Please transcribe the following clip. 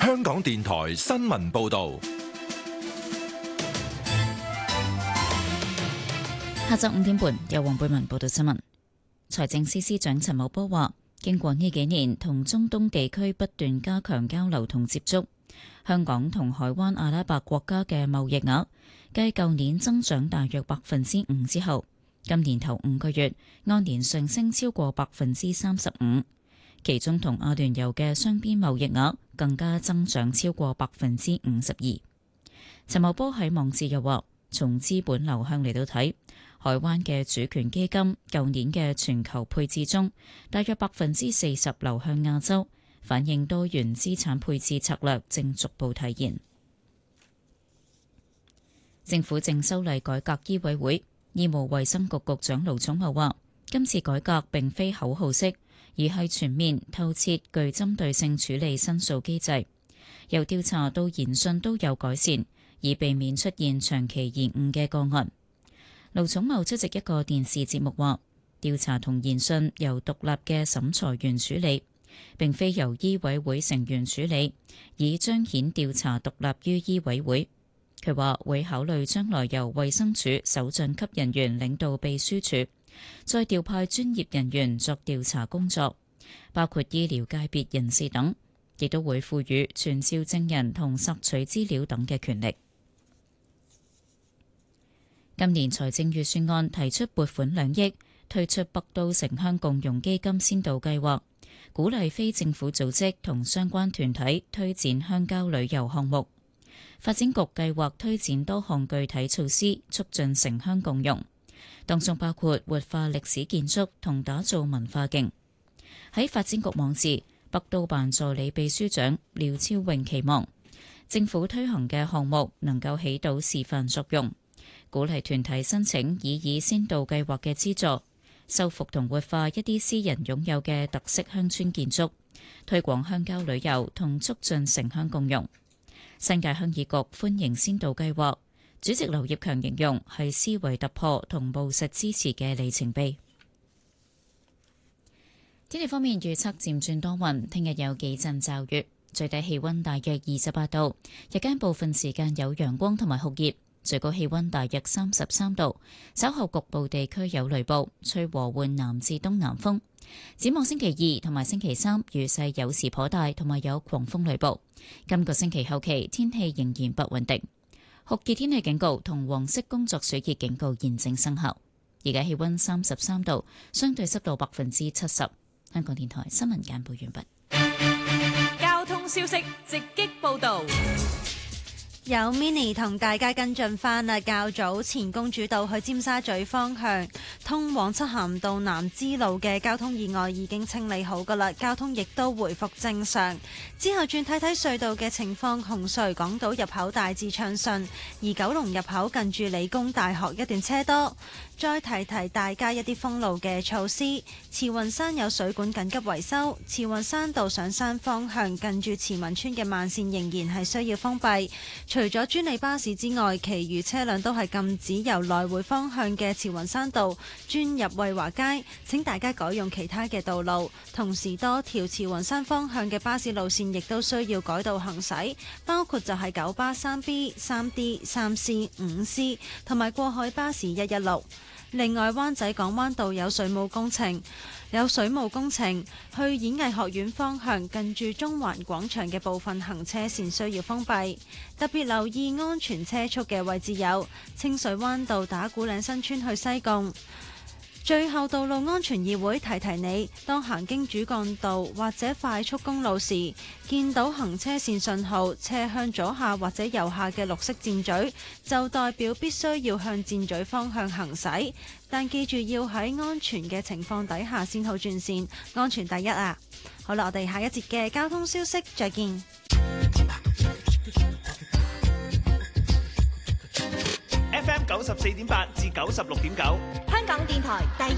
香港電台新聞報道。 下晝5點半，由黃貝文報道新聞。財政司司長陳茂波話，經過呢幾年同中東地區不斷加強交流同接觸，香港同海灣阿拉伯國家嘅貿易額繼舊年增長大約5%之後，今年頭5個月按年上升超過35%，其中同阿聯酋嘅雙邊貿易額更加增長超過52%。陳茂波喺網誌又話，從資本流向嚟到睇，海灣嘅主權基金舊年嘅全球配置中，大約40%流向亞洲，反映多元資產配置策略正逐步體現。政府正修例改革醫委會，醫務衛生局局長盧寵茂話，今次改革並非口號式，而係全面、透徹、具針對性處理申訴機制，由調查到研訊都有改善，以避免出現長期延誤嘅個案。盧寵茂出席一個電視節目話，調查同研訊由獨立嘅審裁員處理，並非由醫委會成員處理，以彰顯調查獨立於醫委會。佢話會考慮將來由衛生署首長級人員領導秘書處，再調派專業人員作調查工作，包括醫療界別人士等，亦都會賦予傳召證人同索取資料等嘅權力。今年財政預算案提出撥款2億，推出北都城鄉共融基金先導計劃，鼓勵非政府組織同相關團體推展鄉郊旅遊項目。發展局計劃推展多項具體措施，促進城鄉共融，當中包括活化歷史建築同打造文化徑。喺發展局網誌，北都辦助理秘書長廖超穎期望政府推行嘅項目能夠起到示範作用，鼓勵團體申請以先導計劃嘅資助，修復同活化一啲私人擁有嘅特色鄉村建築，推廣鄉郊旅遊同促進城鄉共融。新界鄉議局歡迎先導計劃，主席劉業強形容係思維突破同務實支持嘅里程碑。天氣方面預測漸轉多雲，聽日有幾陣驟雨，最低氣溫大約28度，日間部分時間有陽光同埋酷熱，最高氣溫大約33度，稍後局部地區有雷暴，吹和緩南至東南風。展望星期2同埋星期3，雨勢有時頗大，同埋有狂風雷暴。今個星期後期天氣仍然不穩定，酷熱天氣警告同黃色工作暑熱警告現正生效。而家氣溫33度，相對濕度70%。香港電台新聞簡報完畢。 交通消息直擊報道。 有 Mini 同大家跟進返啦，較早前公主道去尖沙咀方向通往漆咸道南支路嘅交通意外已經清理好㗎啦，交通亦都回復正常。之後轉睇睇隧道嘅情況，紅隧港島入口大致暢順，而九龍入口近住理工大學一段車多。再提提大家一啲封路嘅措施，慈雲山有水管緊急維修，慈雲山道上山方向近住慈雲村嘅慢線仍然係需要封閉。除咗專利巴士之外，其餘車輛都係禁止由來回方向嘅慈雲山道轉入惠華街，請大家改用其他嘅道路。同時多條慈雲山方向嘅巴士路線亦都需要改道行駛，包括就係九巴 3B、3D、3C、5C 同埋過海巴士116。另外，灣仔港灣道有水務工程，去演藝學院方向近住中環廣場嘅部分行車線需要封閉。特別留意安全車速嘅位置有清水灣道打鼓嶺新村去西貢。最後，道路安全議會提提你，當行經主幹道或者快速公路時，見到行車線信號斜向左下或者右下嘅綠色箭嘴，就代表必須要向箭嘴方向行駛。但記住要喺安全嘅情況底下先好轉線，安全第一啊！好啦，我哋下一節嘅交通消息再見。 FM 94.8至96.9， 香港電台第